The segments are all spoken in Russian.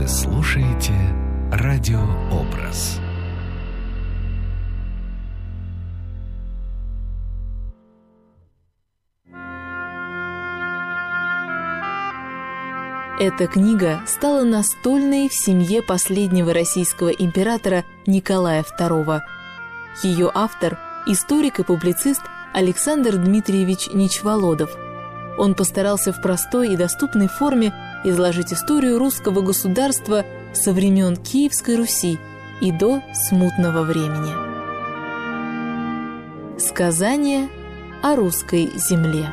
слушаете радиообраз. Эта книга стала настольной в семье последнего российского императора Николая II. Ее автор – историк и публицист Александр Дмитриевич Ничволодов. Он постарался в простой и доступной форме изложить историю русского государства со времен Киевской Руси и до смутного времени. Сказание о русской земле.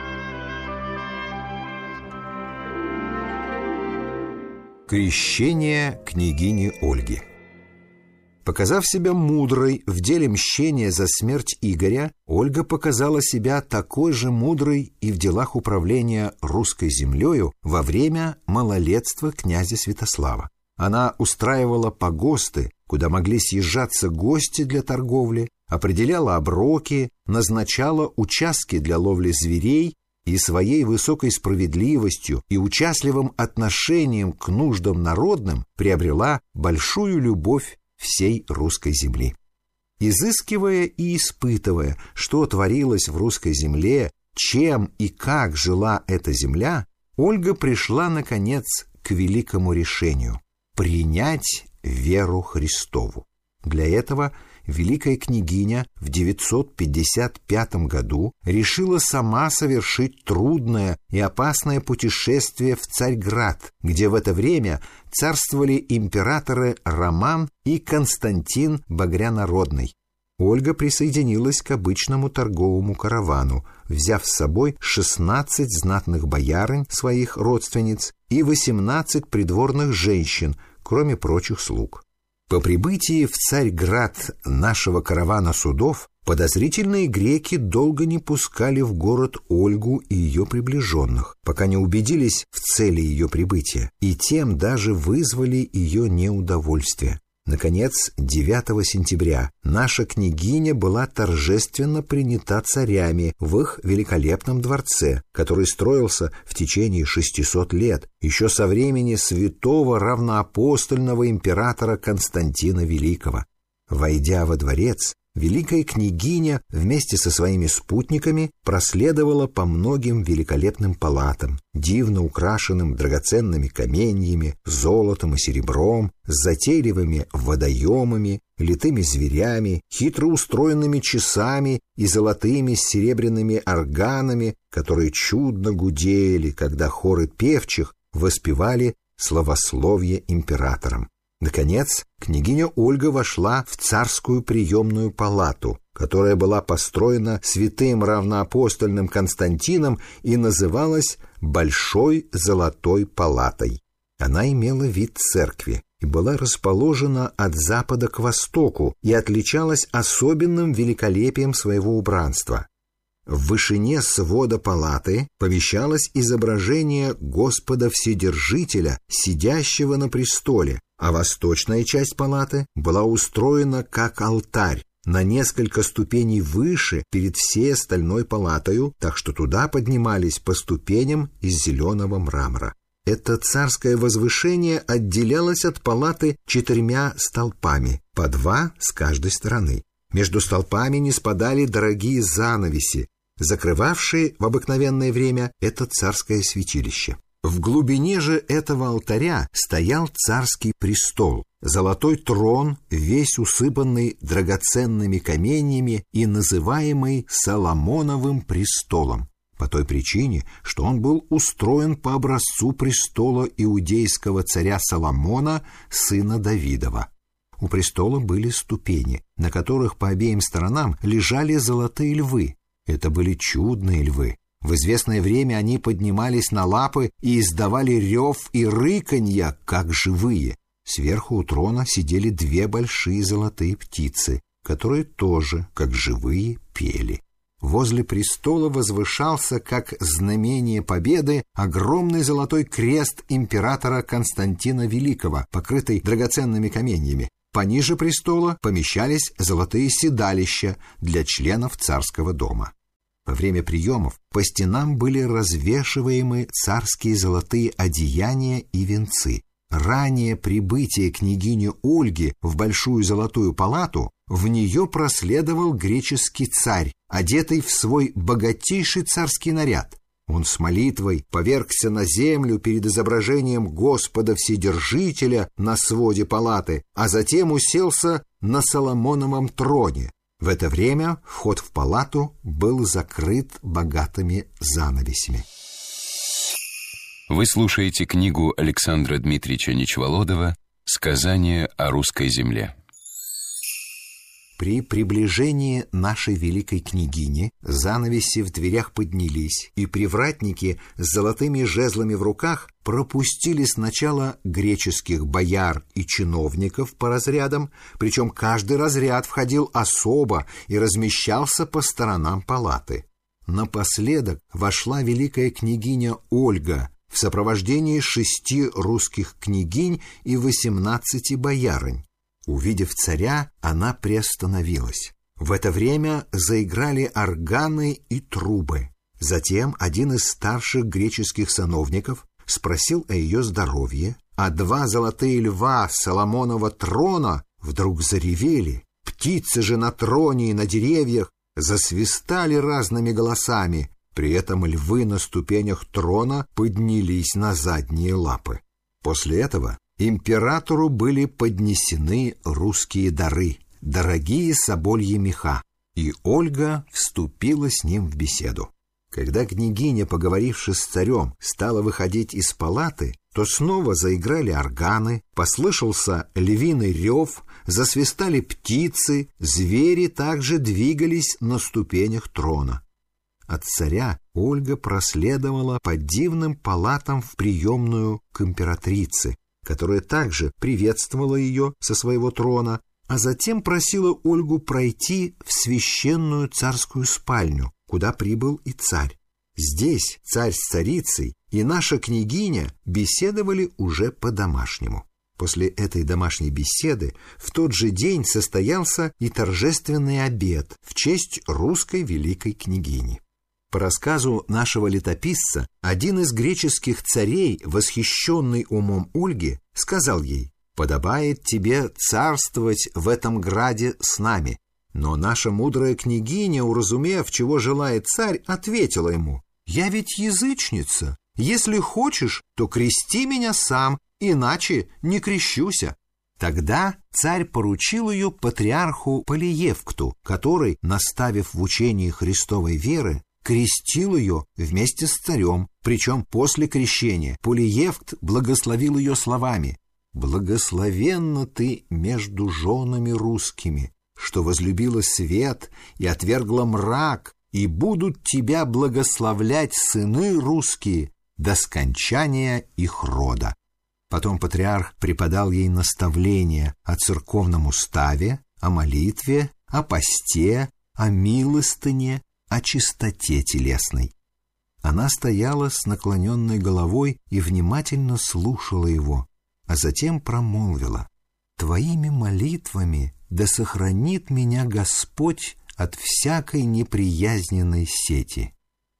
Крещение княгини Ольги. Показав себя мудрой в деле мщения за смерть Игоря, Ольга показала себя такой же мудрой и в делах управления русской землею во время малолетства князя Святослава. Она устраивала погосты, куда могли съезжаться гости для торговли, определяла оброки, назначала участки для ловли зверей и своей высокой справедливостью и участливым отношением к нуждам народным приобрела большую любовь всей русской земли. Изыскивая и испытывая, что творилось в русской земле, чем и как жила эта земля, Ольга пришла, наконец, к великому решению – принять веру Христову. Для этого великая княгиня в 955 году решила сама совершить трудное и опасное путешествие в Царьград, где в это время царствовали императоры Роман и Константин Багрянародный. Ольга присоединилась к обычному торговому каравану, взяв с собой 16 знатных боярынь, своих родственниц, и 18 придворных женщин, кроме прочих слуг. По прибытии в Царьград нашего каравана судов подозрительные греки долго не пускали в город Ольгу и ее приближенных, пока не убедились в цели ее прибытия, и тем даже вызвали ее неудовольствие. Наконец, 9 сентября наша княгиня была торжественно принята царями в их великолепном дворце, который строился в течение 600 лет, еще со времени святого равноапостольного императора Константина Великого. Войдя во дворец, великая княгиня вместе со своими спутниками проследовала по многим великолепным палатам, дивно украшенным драгоценными каменьями, золотом и серебром, с затейливыми водоемами, литыми зверями, хитро устроенными часами и золотыми с серебряными органами, которые чудно гудели, когда хоры певчих воспевали славословие императорам. Наконец, княгиня Ольга вошла в царскую приемную палату, которая была построена святым равноапостольным Константином и называлась Большой Золотой Палатой. Она имела вид церкви и была расположена от запада к востоку и отличалась особенным великолепием своего убранства. В вышине свода палаты помещалось изображение Господа Вседержителя, сидящего на престоле, а восточная часть палаты была устроена как алтарь, на несколько ступеней выше перед всей остальной палатою, так что туда поднимались по ступеням из зеленого мрамора. Это царское возвышение отделялось от палаты 4 столпами, по 2 с каждой стороны. Между столпами не спадали дорогие занавеси, закрывавшие в обыкновенное время это царское святилище. В глубине же этого алтаря стоял царский престол, золотой трон, весь усыпанный драгоценными каменьями и называемый Соломоновым престолом, по той причине, что он был устроен по образцу престола иудейского царя Соломона, сына Давидова. У престола были ступени, на которых по обеим сторонам лежали золотые львы. Это были чудные львы. В известное время они поднимались на лапы и издавали рев и рыканья, как живые. Сверху у трона сидели 2 большие золотые птицы, которые тоже, как живые, пели. Возле престола возвышался, как знамение победы, огромный золотой крест императора Константина Великого, покрытый драгоценными каменьями. Пониже престола помещались золотые седалища для членов царского дома. Во время приемов по стенам были развешиваемы царские золотые одеяния и венцы. раннее прибытие княгини Ольги в Большую Золотую Палату в нее проследовал греческий царь, одетый в свой богатейший царский наряд. Он с молитвой повергся на землю перед изображением Господа Вседержителя на своде палаты, а затем уселся на Соломоновом троне. В это время вход в палату был закрыт богатыми занавесями. Вы слушаете книгу Александра Дмитриевича Нечволодова «Сказание о русской земле». При приближении нашей великой княгини занавеси в дверях поднялись, и привратники с золотыми жезлами в руках пропустили сначала греческих бояр и чиновников по разрядам, причем каждый разряд входил особо и размещался по сторонам палаты. Напоследок вошла великая княгиня Ольга в сопровождении 6 русских княгинь и 18 боярынь. Увидев царя, она приостановилась. В это время заиграли органы и трубы. Затем один из старших греческих сановников спросил о ее здоровье, а 2 золотые льва Соломонова трона вдруг заревели. Птицы же на троне и на деревьях засвистали разными голосами. При этом львы на ступенях трона поднялись на задние лапы. После этого императору были поднесены русские дары, дорогие собольи меха, и Ольга вступила с ним в беседу. Когда княгиня, поговоривши с царем, стала выходить из палаты, то снова заиграли органы, послышался львиный рев, засвистали птицы, звери также двигались на ступенях трона. От царя Ольга проследовала по дивным палатам в приемную к императрице, которая также приветствовала ее со своего трона, а затем просила Ольгу пройти в священную царскую спальню, куда прибыл и царь. Здесь царь с царицей и наша княгиня беседовали уже по-домашнему. После этой домашней беседы в тот же день состоялся и торжественный обед в честь русской великой княгини. По рассказу нашего летописца, один из греческих царей, восхищенный умом Ольги, сказал ей: «Подобает тебе царствовать в этом граде с нами». Но наша мудрая княгиня, уразумев, чего желает царь, ответила ему: «Я ведь язычница. Если хочешь, то крести меня сам, иначе не крещуся». Тогда царь поручил ее патриарху Полиевкту, который, наставив в учении Христовой веры, крестил ее вместе с царем, причем после крещения Полиевкт благословил ее словами: «Благословенна ты между женами русскими, что возлюбила свет и отвергла мрак, и будут тебя благословлять сыны русские до скончания их рода». Потом патриарх преподал ей наставления о церковном уставе, о молитве, о посте, о милостыне, о чистоте телесной. Она стояла с наклоненной головой и внимательно слушала его, а затем промолвила: «Твоими молитвами да сохранит меня Господь от всякой неприязненной сети».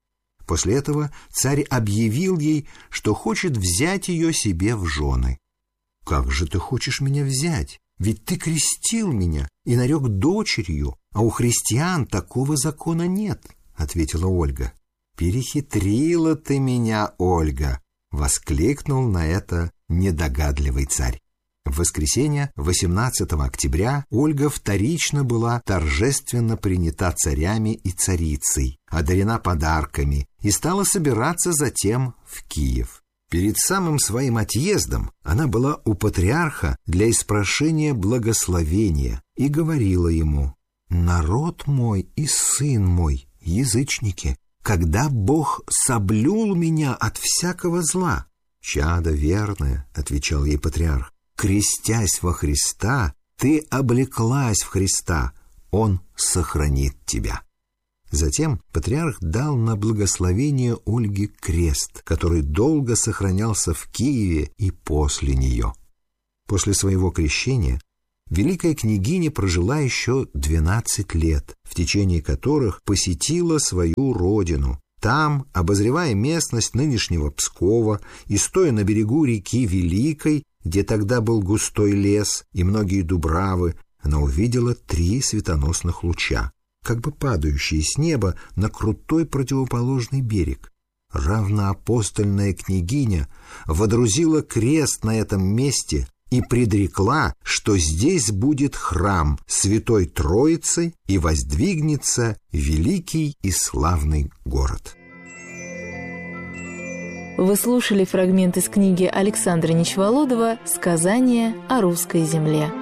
После этого царь объявил ей, что хочет взять ее себе в жены. «Как же ты хочешь меня взять? Ведь ты крестил меня и нарек дочерью, а у христиан такого закона нет», — ответила Ольга. «Перехитрила ты меня, Ольга», — воскликнул на это недогадливый царь. В воскресенье, 18 октября, Ольга вторично была торжественно принята царями и царицей, одарена подарками и стала собираться затем в Киев. Перед самым своим отъездом она была у патриарха для испрошения благословения и говорила ему: «Народ мой и сын мой, язычники, когда Бог соблюл меня от всякого зла». «Чадо верное», — отвечал ей патриарх, «крестясь во Христа, ты облеклась в Христа, Он сохранит тебя». Затем патриарх дал на благословение Ольге крест, который долго сохранялся в Киеве и после нее. После своего крещения великая княгиня прожила еще 12 лет, в течение которых посетила свою родину. Там, обозревая местность нынешнего Пскова и стоя на берегу реки Великой, где тогда был густой лес и многие дубравы, она увидела 3 светоносных луча, как бы падающие с неба на крутой противоположный берег. Равноапостольная княгиня водрузила крест на этом месте и предрекла, что здесь будет храм Святой Троицы и воздвигнется великий и славный город. Вы слушали фрагмент из книги Александра Нечеволодова «Сказание о русской земле».